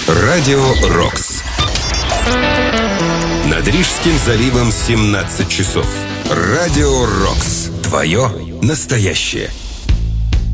Радио «Рокс». Над Рижским заливом 17 часов. Радио «Рокс». Твое настоящее.